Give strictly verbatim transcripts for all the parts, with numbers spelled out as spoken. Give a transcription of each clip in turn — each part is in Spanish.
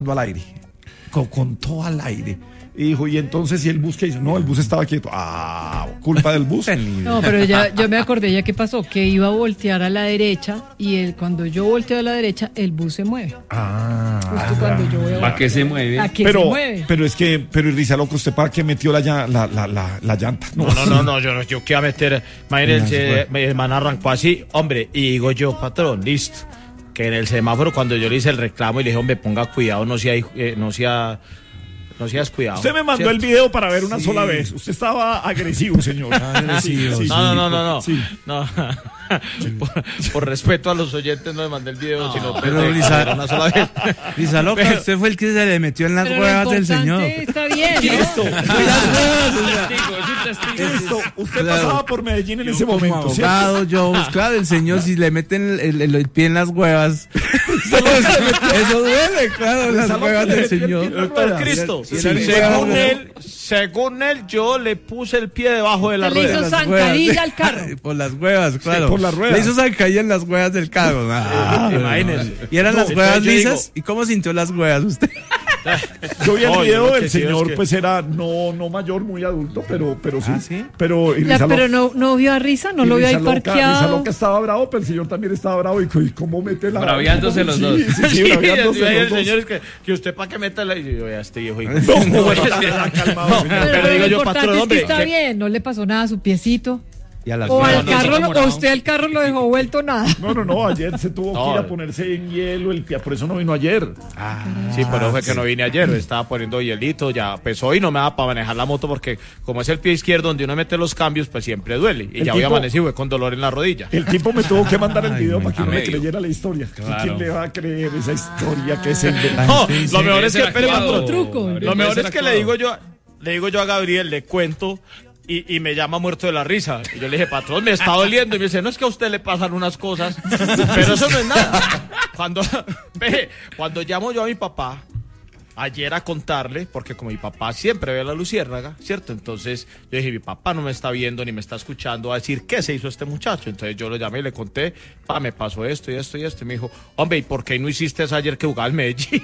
al aire, con, con todo al aire. Y dijo, y entonces, ¿y el bus qué hizo? No, el bus estaba quieto. Ah, culpa del bus. No, pero ya, yo me acordé ya qué pasó, que iba a voltear a la derecha y el, cuando yo volteo a la derecha, el bus se mueve. Ah. Justo cuando yo voy a ¿Para qué se mueve? ¿A qué Pero, se mueve? pero es que, pero Risa Loco, ¿usted para qué metió la, la, la, la, la llanta? No, no, no, no, yo no, yo qué iba a meter, imagínense, el man arrancó así, hombre, y digo yo, patrón, listo, que en el semáforo cuando yo le hice el reclamo y le dije, hombre, ponga cuidado, no sea, eh, no sea, no seas cuidado. Usted me mandó ¿cierto? el video para ver una Sí. sola vez. Usted estaba agresivo, señor. Agresivo. Sí, sí, no, sí, no, no, no, no, sí. no. Por, por respeto a los oyentes no le mandé el video, No, sino pero de- Lisa- de una sola vez. Lisa Loca, Pero- usted fue el que se le metió en las Pero lo huevas del importante señor. está bien, ¿no? Listo. Testigo, es un testigo. Listo. Usted Claro. pasaba por Medellín en Yo ese como momento, ¿cierto? abogado, yo, pues, claro, el señor, si le meten el, el- el pie en las huevas, eso duele, claro, en las Lisa Loca huevas le del metió el señor. pie en las Doctor ruedas. Cristo, Sí, según sí, según sí. él, según él, yo le puse el pie debajo de la Usted le rueda. hizo Las zancadilla huevas. al carro. Por las huevas, claro. por las ruedas. Le hizo zancadilla en las huevas del carro. Ah, Imagínese. Y eran No, las huevas entonces yo lisas. ¿Y cómo sintió las huevas usted? Yo vi el No, yo video lo que del sí es señor, que- pues era no, no mayor, muy adulto, pero, pero sí. ¿Ah, sí? Pero, y La- Risa pero Loca- no, no vio a Risa, no y lo vio ahí Risa Loca- Risa parqueado. Loca estaba bravo, pero el señor también estaba bravo. Y, y cómo mete la. Braviándose los Sí, dos. Sí, sí, Sí, braviándose el los dos. señor es que, que usted para que meta la... Y yo, ya este viejo. hijo. No, bueno, ya, calmado, No, señor. Pero, pero lo digo yo, importante patrón, es que hombre, está que- bien, no le pasó nada a su piecito. Y a las O huevas. al no, carro, sí, lo- como o no. usted al carro lo dejó vuelto nada. No, no, no, ayer se tuvo No. que ir a ponerse en hielo el pie, por eso no vino ayer. Sí, pero fue que no vine ayer, estaba poniendo hielito, ya pues hoy no me da para manejar la moto porque como es el pie izquierdo donde uno mete los cambios, pues siempre duele. Y El ya hoy tipo- amanecí güey, con dolor en la rodilla. El tipo me tuvo que mandar el Ay, video no, para que a no me medio. creyera la historia. Claro. ¿Quién le va a creer esa historia que se inventó? No, sí, sí, lo mejor debe es que, ser espere, actuado, patrón, truco. Gabriel, lo mejor debe es ser que le actuado. digo yo, le digo yo a Gabriel, le cuento y, y me llama muerto de la risa. Y yo le dije, patrón, me está doliendo. Y me dice, no es que a usted le pasan unas cosas, pero eso no es nada. Cuando, ve, cuando llamo yo a mi papá, ayer a contarle, porque como mi papá siempre ve a la luciérnaga, ¿cierto? Entonces yo dije, mi papá no me está viendo ni me está escuchando a decir qué se hizo este muchacho. Entonces yo lo llamé y le conté, pa, me pasó esto y esto y esto. Y me dijo, hombre, ¿y por qué no hiciste eso ayer que jugaba el Medellín?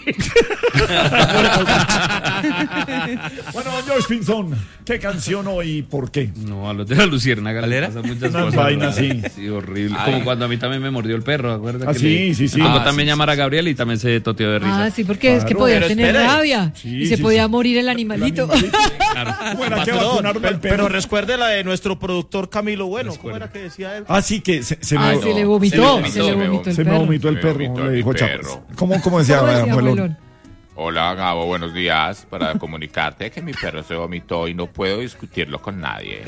Bueno, don George Pinzón, ¿qué canción hoy y por qué? No, a los de la luciérnaga ¿Cuál le era? pasan muchas Unas cosas. vainas, sí. Sí, horrible. Ay. Como cuando a mí también me mordió el perro, ¿acuerdas? Ah, que sí, le- sí, sí. Como Ah, también sí, llamar a Gabriel y también se toteó de risa. Ah, sí, porque es que Claro. podía Pero tener espere. rabia Sí, y se sí, podía sí. morir el animalito. Claro. ¿Cómo era que Patrón, vacunaron pero, al perro? pero recuerde la de nuestro productor Camilo Bueno. ¿Cómo era que decía él? Ah, sí, que se, se Ah, me, se le no. vomitó, Se le se le vomitó, vomitó el se me perro. vomitó el Se me perro, vomitó le mi dijo perro. Chávez. ¿Cómo, cómo decía, ¿Cómo decía, Abuelón? abuelón? Hola Gabo, buenos días. Para comunicarte que mi perro se vomitó y no puedo discutirlo con nadie.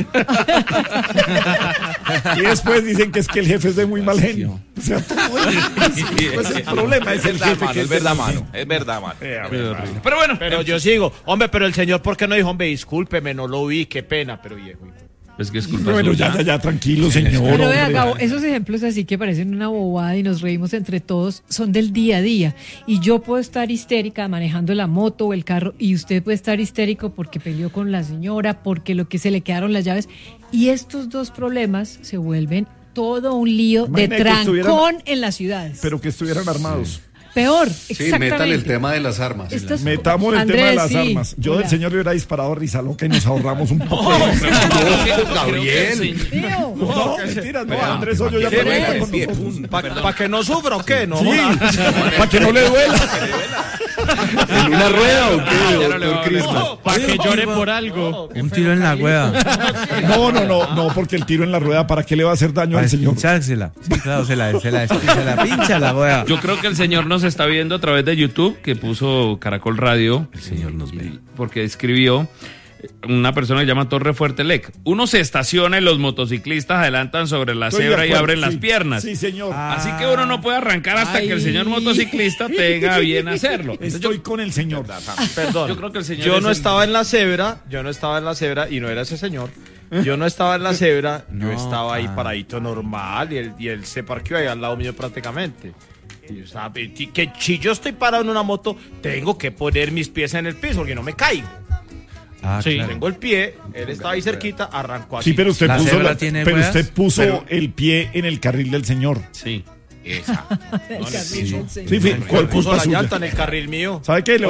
Y después dicen que es que el jefe es de muy mal genio. O sea, todo es, pues el problema es el verdad, jefe mano, que es de verdad, mal mano. genio. Es verdad, mano. Eh, a ver, mano. Pero bueno, Pero yo sigo. Hombre, pero el señor, ¿por qué no dijo, hombre, discúlpeme, no lo vi, qué pena, pero viejo. es que es culpa Bueno, suya. ya, ya, ya, tranquilo, señor. Pero vea, hombre. Gabo, esos ejemplos así que parecen una bobada y nos reímos entre todos son del día a día. Y yo puedo estar histérica manejando la moto o el carro y usted puede estar histérico porque peleó con la señora, porque lo que se le quedaron las llaves. Y estos dos problemas se vuelven todo un lío de Imagine que trancón estuvieran- en las ciudades. Pero que estuvieran armados. Peor, Sí, exactamente. métale el tema de las armas. Estas- Metamos el Andrés, tema de las sí. armas. Yo Hola. del señor le hubiera disparado a Risa Loca y nos ahorramos un poco. Gabriel. Tío, No, mentiras, no, Andrés Hoyo ya no está con nosotros. ¿Para que no sufra o qué? No, Sí, joda. para que no le duela. ¿En una rueda o qué, Ya no le va doctor a Cristo? Para que llore por algo. Un tiro en la hueva. No, no, no, no, porque el tiro en la rueda, ¿para qué le va a hacer daño Para al señor? pinchársela. Sí, claro, se la, se la, se la pincha la hueva. Yo creo que el señor nos está viendo a través de YouTube, que puso Caracol Radio. El señor nos ve. Y- Porque escribió una persona que se llama Torre Fuerte Lec. Uno se estaciona y los motociclistas adelantan sobre la Estoy de cebra y acuerdo, abren sí. las piernas. Sí, señor. Así que uno no puede arrancar hasta que el señor Ay. motociclista tenga bien hacerlo. Entonces, Estoy con el señor. Perdón. Yo creo que el señor Yo es no el- estaba en la cebra, yo no estaba en la cebra y no era ese señor. Yo no estaba en la cebra, yo No, estaba ahí ah. paradito normal y él, y él se parqueó ahí al lado mío prácticamente. Y yo estaba, y que si yo estoy parado en una moto, tengo que poner mis pies en el piso porque no me caigo. Ah, Sí, claro. tengo el pie, él estaba ahí cerquita, arrancó así. Sí, pero usted La puso, cebra la- tiene pero ruedas, usted puso pero- el pie en el carril del señor. Sí. Esa. El carril del señor. Sí, fin, ¿Cuál puso culpa la suya. llanta en el carril mío? ¿Sabe qué? Le